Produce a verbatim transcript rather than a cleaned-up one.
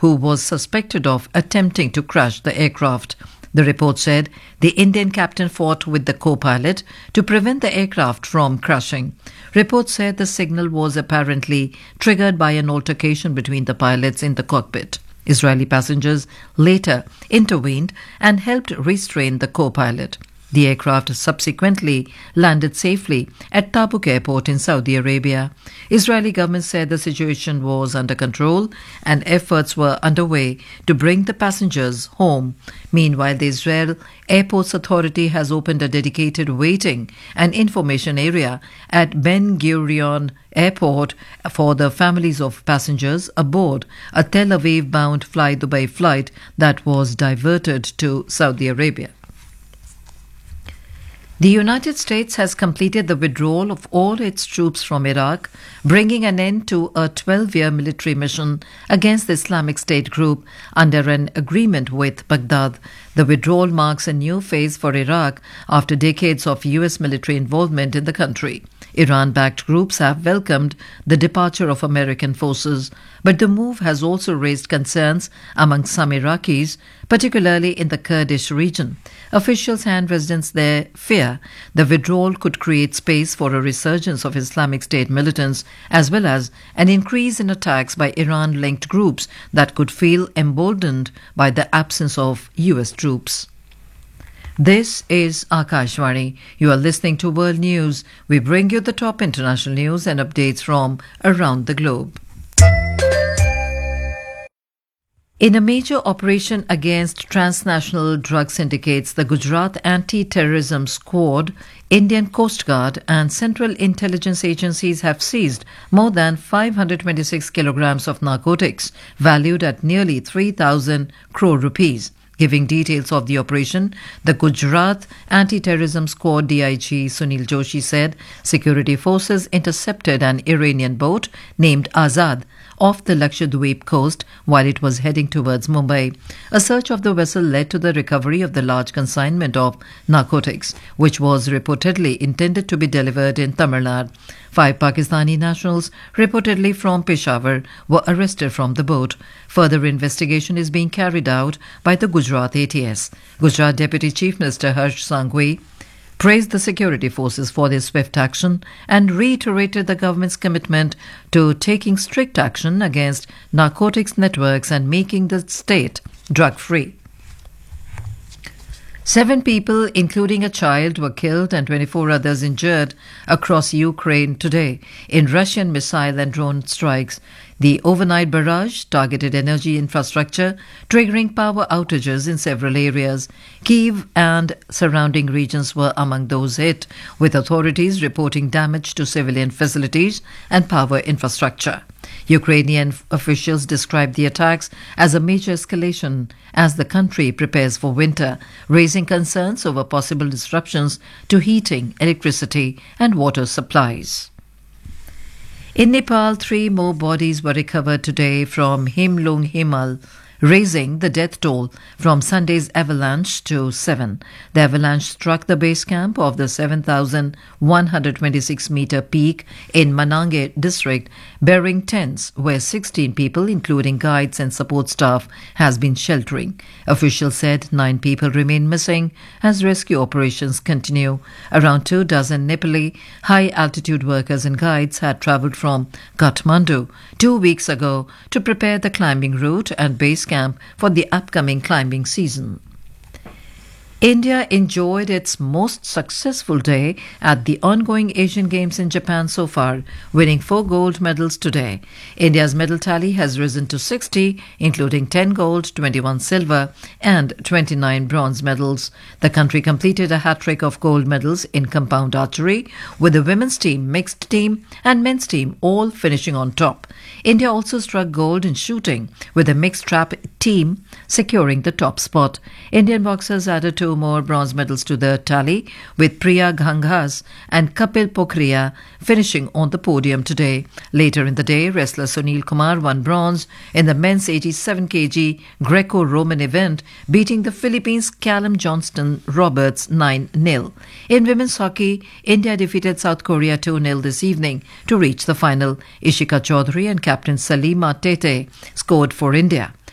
who was suspected of attempting to crash the aircraft. The report said the Indian captain fought with the co-pilot to prevent the aircraft from crashing. Reports said the signal was apparently triggered by an altercation between the pilots in the cockpit. Israeli passengers later intervened and helped restrain the co-pilot. The aircraft subsequently landed safely at Tabuk Airport in Saudi Arabia. Israeli government said the situation was under control and efforts were underway to bring the passengers home. Meanwhile, the Israel Airports Authority has opened a dedicated waiting and information area at Ben Gurion Airport for the families of passengers aboard a Tel Aviv-bound Fly Dubai flight that was diverted to Saudi Arabia. The United States has completed the withdrawal of all its troops from Iraq, bringing an end to a twelve-year military mission against the Islamic State group under an agreement with Baghdad. The withdrawal marks a new phase for Iraq after decades of U S military involvement in the country. Iran-backed groups have welcomed the departure of American forces, but the move has also raised concerns among some Iraqis, particularly in the Kurdish region. Officials and residents there fear the withdrawal could create space for a resurgence of Islamic State militants, as well as an increase in attacks by Iran-linked groups that could feel emboldened by the absence of U S troops. This is Akashvani. You are listening to World News. We bring you the top international news and updates from around the globe. In a major operation against transnational drug syndicates, the Gujarat Anti-Terrorism Squad, Indian Coast Guard and Central Intelligence Agencies have seized more than five hundred twenty-six kilograms of narcotics valued at nearly three thousand crore rupees. Giving details of the operation, the Gujarat Anti-Terrorism Squad D I G Sunil Joshi said security forces intercepted an Iranian boat named Azad off the Lakshadweep coast while it was heading towards Mumbai. A search of the vessel led to the recovery of the large consignment of narcotics, which was reportedly intended to be delivered in Tamil Nadu. Five Pakistani nationals, reportedly from Peshawar, were arrested from the boat. Further investigation is being carried out by the Gujarat A T S. Gujarat Deputy Chief Minister Harsh Sanghvi praised the security forces for their swift action and reiterated the government's commitment to taking strict action against narcotics networks and making the state drug-free. Seven people, including a child, were killed and twenty-four others injured across Ukraine today in Russian missile and drone strikes. The overnight barrage targeted energy infrastructure, triggering power outages in several areas. Kyiv and surrounding regions were among those hit, with authorities reporting damage to civilian facilities and power infrastructure. Ukrainian officials described the attacks as a major escalation as the country prepares for winter, raising concerns over possible disruptions to heating, electricity and water supplies. In Nepal, three more bodies were recovered today from Himlung Himal, raising the death toll from Sunday's avalanche to seven. The avalanche struck the base camp of the seven thousand one hundred twenty-six meter peak in Manange district, bearing tents where sixteen people, including guides and support staff, has been sheltering. Officials said nine people remain missing as rescue operations continue. Around two dozen Nepali high-altitude workers and guides had travelled from Kathmandu two weeks ago to prepare the climbing route and base camp for the upcoming climbing season. India enjoyed its most successful day at the ongoing Asian Games in Japan so far, winning four gold medals today. India's medal tally has risen to sixty, including ten gold, twenty-one silver and twenty-nine bronze medals. The country completed a hat-trick of gold medals in compound archery, with the women's team, mixed team and men's team all finishing on top. India also struck gold in shooting, with the mixed trap team securing the top spot. Indian boxers added two more bronze medals to the tally, with Priya Ghanghas and Kapil Pokhriya finishing on the podium today. Later in the day, wrestler Sunil Kumar won bronze in the men's eighty-seven kilogram Greco-Roman event, beating the Philippines' Callum Johnston Roberts nine nil. In women's hockey, India defeated South Korea two nil this evening to reach the final. Ishika Chaudhary and captain Salima Tete scored for India.